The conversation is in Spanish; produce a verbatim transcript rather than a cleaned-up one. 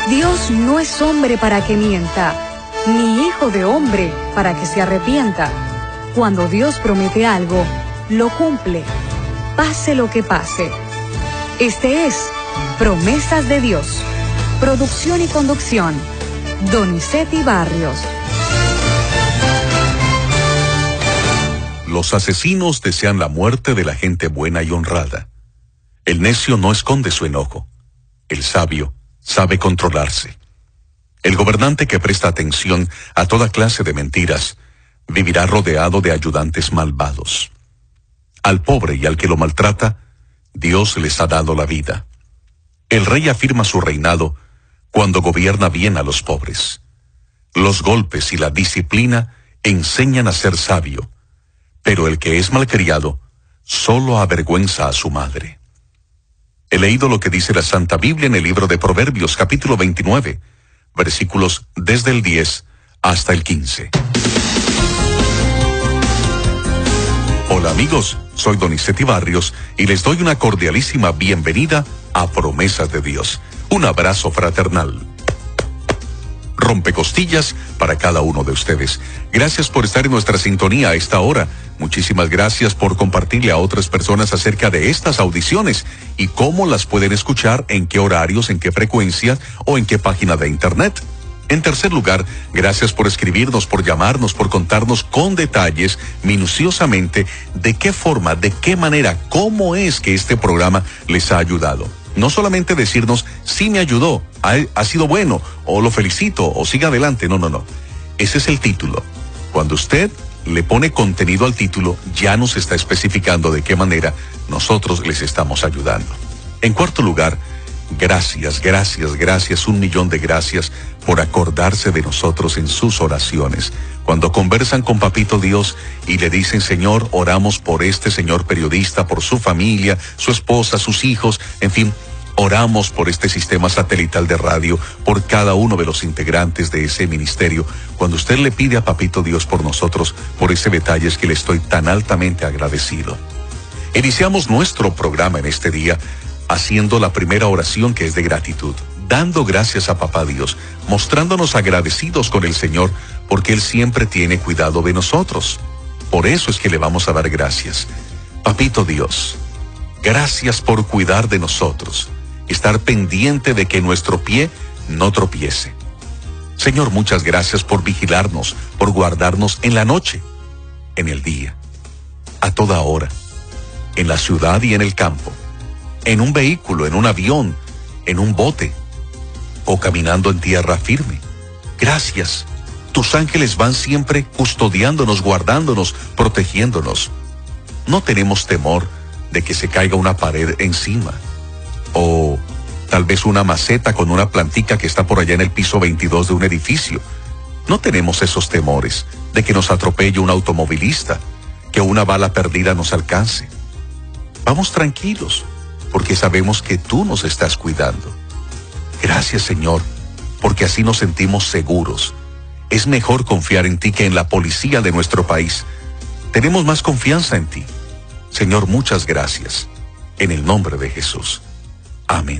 Dios no es hombre para que mienta, ni hijo de hombre para que se arrepienta. Cuando Dios promete algo, lo cumple, pase lo que pase. Este es Promesas de Dios. Producción y conducción, Donizetti Barrios. Los asesinos desean la muerte de la gente buena y honrada. El necio no esconde su enojo. El sabio sabe controlarse. El gobernante que presta atención a toda clase de mentiras vivirá rodeado de ayudantes malvados. Al pobre y al que lo maltrata, Dios les ha dado la vida. El rey afirma su reinado cuando gobierna bien a los pobres. Los golpes y la disciplina enseñan a ser sabio, pero el que es malcriado solo avergüenza a su madre. He leído lo que dice la Santa Biblia en el libro de Proverbios, capítulo veintinueve, versículos desde el diez hasta el quince. Hola amigos, soy Donizetti Barrios y les doy una cordialísima bienvenida a Promesas de Dios. Un abrazo fraternal. Rompecostillas para cada uno de ustedes. Gracias por estar en nuestra sintonía a esta hora. Muchísimas gracias por compartirle a otras personas acerca de estas audiciones y cómo las pueden escuchar, en qué horarios, en qué frecuencias o en qué página de internet. En tercer lugar, gracias por escribirnos, por llamarnos, por contarnos con detalles, minuciosamente, de qué forma, de qué manera, cómo es que este programa les ha ayudado. No solamente decirnos, sí me ayudó, ha, ha sido bueno, o lo felicito, o siga adelante. No, no, no. Ese es el título. Cuando usted le pone contenido al título, ya nos está especificando de qué manera nosotros les estamos ayudando. En cuarto lugar, gracias, gracias, gracias, un millón de gracias por acordarse de nosotros en sus oraciones. Cuando conversan con Papito Dios y le dicen, Señor, oramos por este señor periodista, por su familia, su esposa, sus hijos, en fin, oramos por este sistema satelital de radio, por cada uno de los integrantes de ese ministerio. Cuando usted le pide a Papito Dios por nosotros, por ese detalle, es que le estoy tan altamente agradecido. Iniciamos nuestro programa en este día haciendo la primera oración, que es de gratitud, dando gracias a Papá Dios, mostrándonos agradecidos con el Señor, porque Él siempre tiene cuidado de nosotros. Por eso es que le vamos a dar gracias. Papito Dios, gracias por cuidar de nosotros, estar pendiente de que nuestro pie no tropiece. Señor, muchas gracias por vigilarnos, por guardarnos en la noche, en el día, a toda hora, en la ciudad y en el campo, en un vehículo, en un avión, en un bote o caminando en tierra firme. Gracias. Tus ángeles van siempre custodiándonos, guardándonos, protegiéndonos. No tenemos temor de que se caiga una pared encima o tal vez una maceta con una plantica que está por allá en el piso veintidós de un edificio. No tenemos esos temores de que nos atropelle un automovilista, que una bala perdida nos alcance. Vamos tranquilos, porque sabemos que tú nos estás cuidando. Gracias, Señor, porque así nos sentimos seguros. Es mejor confiar en ti que en la policía de nuestro país. Tenemos más confianza en ti. Señor, muchas gracias. En el nombre de Jesús. Amén.